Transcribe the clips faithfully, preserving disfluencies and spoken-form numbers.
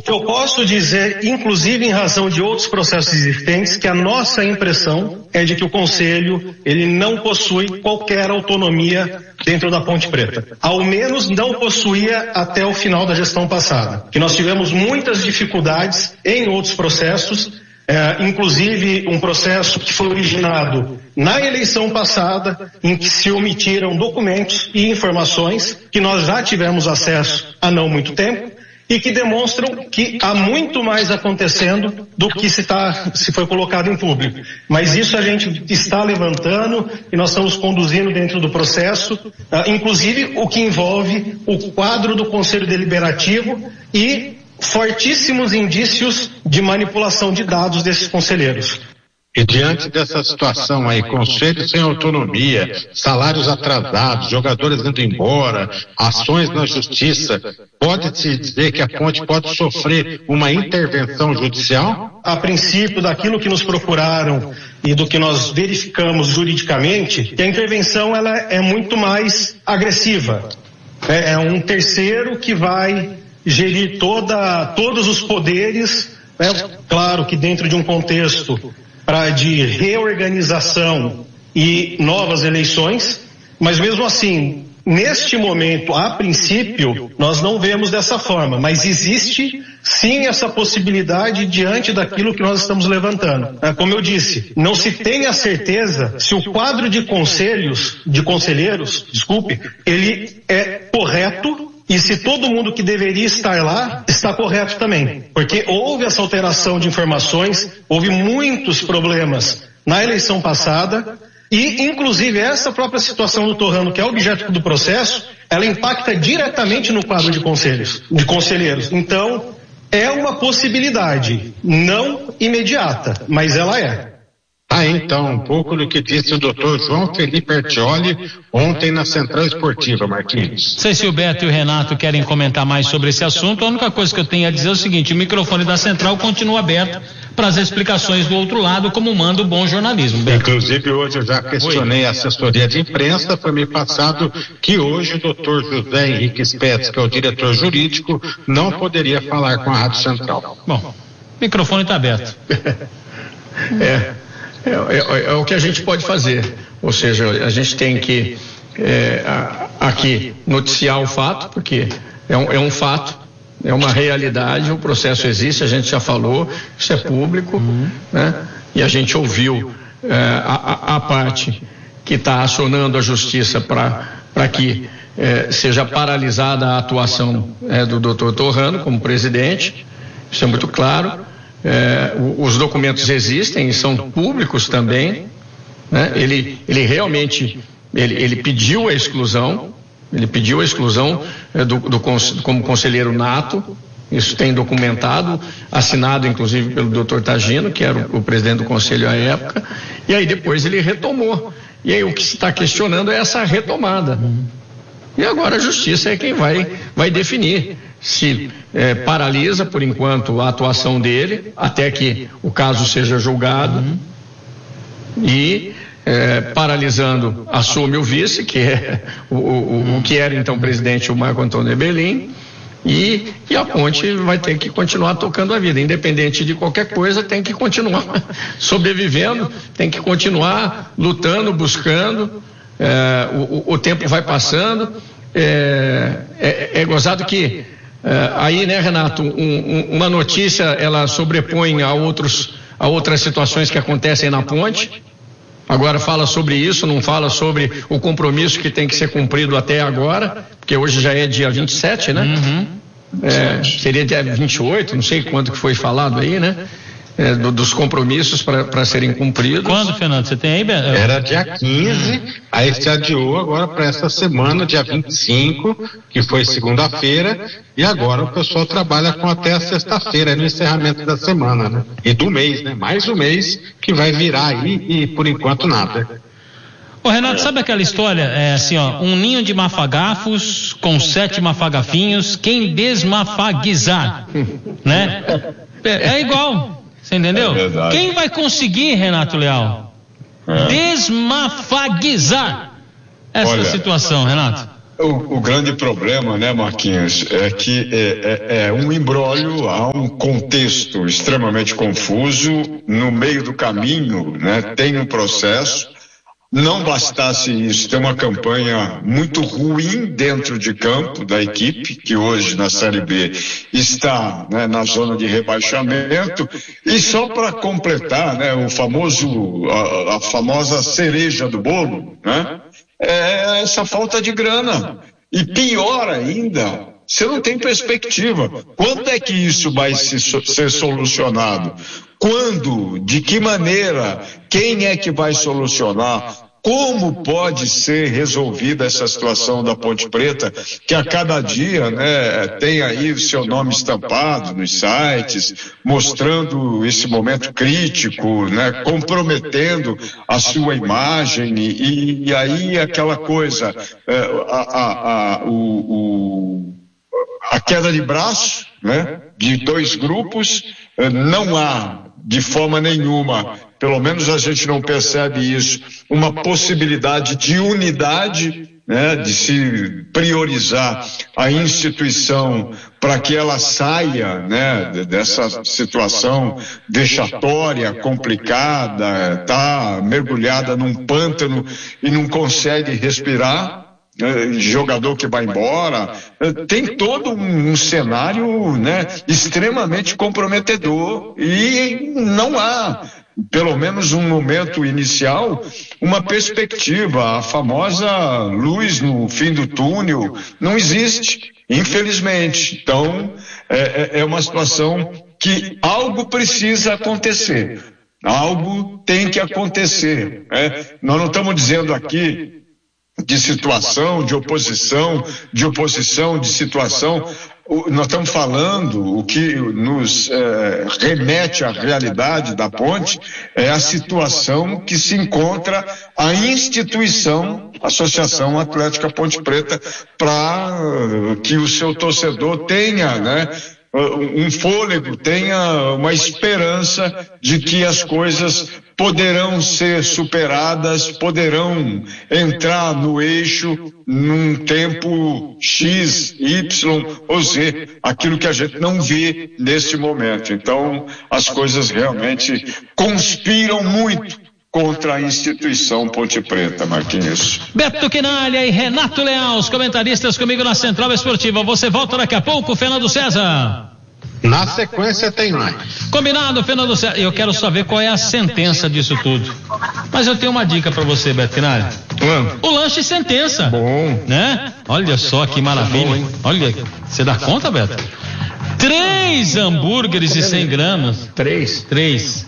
que eu posso dizer, inclusive em razão de outros processos existentes, que a nossa impressão é de que o Conselho, ele não possui qualquer autonomia dentro da Ponte Preta. Ao menos não possuía até o final da gestão passada. Que nós tivemos muitas dificuldades em outros processos, É, inclusive um processo que foi originado na eleição passada, em que se omitiram documentos e informações que nós já tivemos acesso há não muito tempo e que demonstram que há muito mais acontecendo do que se, tá, se foi colocado em público. Mas isso a gente está levantando e nós estamos conduzindo dentro do processo, uh, inclusive o que envolve o quadro do Conselho Deliberativo e fortíssimos indícios de manipulação de dados desses conselheiros. E diante dessa situação aí, conselho sem autonomia, salários atrasados, jogadores indo embora, ações na justiça, pode-se dizer que a Ponte pode sofrer uma intervenção judicial? A princípio, daquilo que nos procuraram e do que nós verificamos juridicamente, que a intervenção ela é muito mais agressiva. É, é um terceiro que vai gerir toda, todos os poderes, é claro que dentro de um contexto pra, de reorganização e novas eleições, mas mesmo assim, neste momento, a princípio, nós não vemos dessa forma, mas existe sim essa possibilidade diante daquilo que nós estamos levantando. É, como eu disse, não se tem a certeza se o quadro de conselhos, de conselheiros, desculpe, ele é correto e se todo mundo que deveria estar lá está correto também. Porque houve essa alteração de informações, houve muitos problemas na eleição passada e, inclusive, essa própria situação do Torrano, que é objeto do processo, ela impacta diretamente no quadro de conselhos, de conselheiros. Então, é uma possibilidade, não imediata, mas ela é. Ah, então, um pouco do que disse o doutor João Felipe Artioli ontem na Central Esportiva, Marquinhos. Não sei se o Beto e o Renato querem comentar mais sobre esse assunto. A única coisa que eu tenho a dizer é o seguinte: o microfone da Central continua aberto para as explicações do outro lado, como manda o bom jornalismo. Beto. Inclusive, hoje eu já questionei Oi. a assessoria de imprensa, foi me passado que hoje o doutor José Henrique Spetz, que é o diretor jurídico, não poderia falar com a Rádio Central. Bom, o microfone está aberto. é. É, é, é o que a gente pode fazer, ou seja, a gente tem que é, a, aqui noticiar o fato, porque é um, é um fato, é uma realidade, o processo existe, a gente já falou, isso é público, uhum. né? E a gente ouviu é, a, a parte que está acionando a justiça para que é, seja paralisada a atuação é, do doutor Torrano como presidente, isso é muito claro. É, os documentos existem e são públicos também, né? ele, ele realmente ele, ele pediu a exclusão, ele pediu a exclusão é, do, do, como conselheiro nato, isso tem documentado, assinado inclusive pelo doutor Tagino, que era o, o presidente do conselho à época, e aí depois ele retomou, e aí o que se está questionando é essa retomada. E agora a justiça é quem vai, vai definir se é, paralisa por enquanto a atuação dele até que o caso seja julgado uhum. e é, paralisando assume o vice, que é o, o, o que era então presidente, o Marco Antônio Ebelim, e, e a Ponte vai ter que continuar tocando a vida, independente de qualquer coisa, tem que continuar sobrevivendo, tem que continuar lutando, buscando. É, o, o tempo vai passando, é, é, é gozado que é, aí, né, Renato, um, um, uma notícia ela sobrepõe a, outros, a outras situações que acontecem na Ponte. Agora fala sobre isso, não fala sobre o compromisso que tem que ser cumprido até agora, porque hoje já é dia vinte e sete, né? Uhum. É, seria dia vinte e oito, não sei quando que foi falado aí, né? É, do, dos compromissos para serem cumpridos. Quando, Fernando? Você tem aí, Beto? Era dia quinze, aí se adiou agora para essa semana, dia vinte e cinco, que foi segunda-feira, e agora o pessoal trabalha com até a sexta-feira, no encerramento da semana, né? E do mês, né? Mais um mês que vai virar aí e por enquanto nada. Ô Renato, sabe aquela história, é assim, ó, um ninho de mafagafos com sete mafagafinhos, quem desmafagizar, né? É, é igual. Você entendeu? É Quem vai conseguir, Renato Leal, é. desmafagizar essa Olha, situação, Renato? O, o grande problema, né, Marquinhos, é que é, é, é um imbróglio, há um contexto extremamente confuso, no meio do caminho, né, tem um processo. Não bastasse isso, tem uma campanha muito ruim dentro de campo da equipe, que hoje na Série B está, né, na zona de rebaixamento, e só para completar, né, o famoso, a, a famosa cereja do bolo, né, é essa falta de grana. E pior ainda, você não tem perspectiva. Quando é que isso vai se, ser solucionado? Quando? De que maneira? Quem é que vai solucionar? Como pode ser resolvida essa situação da Ponte Preta, que a cada dia, né, tem aí o seu nome estampado nos sites, mostrando esse momento crítico, né, comprometendo a sua imagem, e, e aí aquela coisa, a, a, a, o, o, a queda de braço, né, de dois grupos. Não há, de forma nenhuma, pelo menos a gente não percebe isso, uma possibilidade de unidade, né, de se priorizar a instituição para que ela saia, né, dessa situação vexatória, complicada, está mergulhada num pântano e não consegue respirar. Jogador que vai embora, tem todo um, um cenário, né, extremamente comprometedor, e não há, pelo menos um momento inicial, uma perspectiva. A famosa luz no fim do túnel não existe, infelizmente. Então é, é uma situação que algo precisa acontecer, algo tem que acontecer, né? Nós não estamos dizendo aqui de situação, de oposição, de oposição, de situação. Nós estamos falando, o que nos é, remete à realidade da ponte é a situação que se encontra a instituição Associação Atlética Ponte Preta, para que o seu torcedor tenha, né, um fôlego, tenha uma esperança de que as coisas poderão ser superadas, poderão entrar no eixo num tempo X, Y ou Z, aquilo que a gente não vê neste momento. Então, as coisas realmente conspiram muito contra a instituição Ponte Preta, Marquinhos. Beto Quinalha e Renato Leal, os comentaristas comigo na Central Esportiva. Você volta daqui a pouco, Fernando César. Na sequência tem mais. Combinado, Fernando César. Eu quero saber qual é a sentença disso tudo. Mas eu tenho uma dica pra você, Beto Quinalha. Hum. O lanche sentença. Bom. Né? Olha só que maravilha. Olha, você dá conta, Beto? Três hambúrgueres de cem gramas. Três? Três.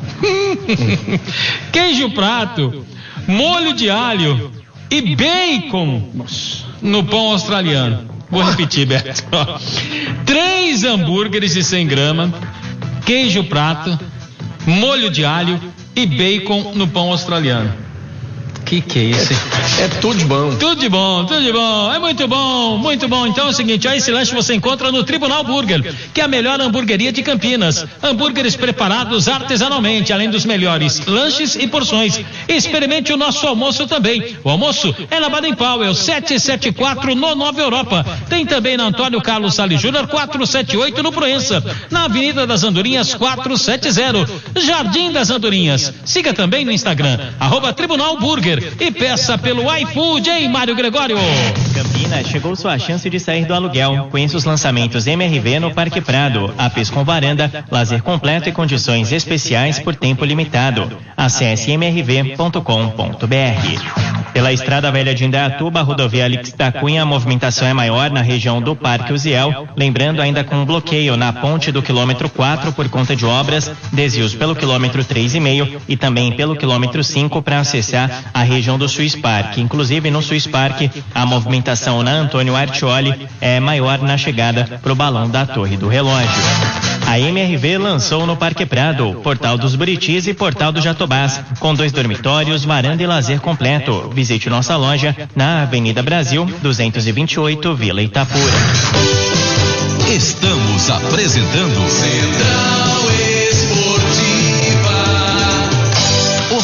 Queijo prato, molho de alho e bacon no pão australiano. Vou repetir, Beto. Três hambúrgueres de cem gramas, queijo prato, molho de alho e bacon no pão australiano. Que que é isso? É, é tudo de bom. Tudo de bom, tudo de bom. É muito bom, muito bom. Então é o seguinte, ó, esse lanche você encontra no Tribunal Burger, que é a melhor hamburgueria de Campinas. Hambúrgueres preparados artesanalmente, além dos melhores lanches e porções. Experimente o nosso almoço também. O almoço é na Baden Powell, setecentos e setenta e quatro, no Nova Europa. Tem também na Antônio Carlos Salles Júnior, quatrocentos e setenta e oito, no Proença. Na Avenida das Andorinhas, quatrocentos e setenta, Jardim das Andorinhas. Siga também no Instagram, arroba Tribunal Burger. E peça pelo iFood, hein, Mário Gregório? Campinas, chegou sua chance de sair do aluguel. Conheça os lançamentos M R V no Parque Prado. A P I S com varanda, lazer completo e condições especiais por tempo limitado. Acesse m r v ponto com ponto b r. Pela Estrada Velha de Indaiatuba, a rodovia Alix da Cunha, a movimentação é maior na região do Parque Uziel, lembrando ainda com um bloqueio na ponte do quilômetro quatro por conta de obras, desvios pelo quilômetro três e meio e também pelo quilômetro cinco para acessar a região do Swiss Park. Inclusive no Swiss Park, a movimentação na Antônio Artioli é maior na chegada para o balão da Torre do Relógio. A M R V lançou no Parque Prado, Portal dos Buritis e Portal do Jatobás, com dois dormitórios, varanda e lazer completo. Visite nossa loja na Avenida Brasil, duzentos e vinte e oito, Vila Itapura. Estamos apresentando Central Esportiva.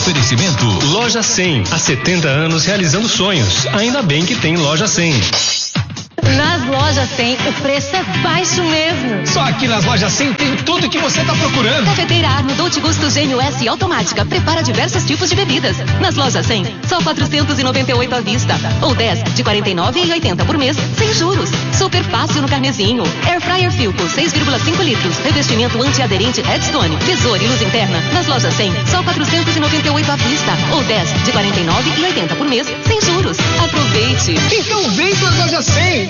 Oferecimento Loja cem, há setenta anos realizando sonhos. Ainda bem que tem Loja cem. Nas Lojas cem, o preço é baixo mesmo. Só aqui nas Lojas cem tem tudo que você está procurando. Cafeteira Arno Dolce Gusto Gênio S automática. Prepara diversos tipos de bebidas. Nas Lojas cem, só quatrocentos e noventa e oito à vista. Ou dez de quarenta e nove reais e oitenta por mês, sem juros. Super fácil no carnezinho. Air Fryer Philco, seis vírgula cinco litros. Revestimento antiaderente Redstone. Tesouro e luz interna. Nas Lojas cem, só quatrocentos e noventa e oito à vista. Ou dez de quarenta e nove reais e oitenta por mês, sem juros. Aproveite. Então vem para as Lojas cem.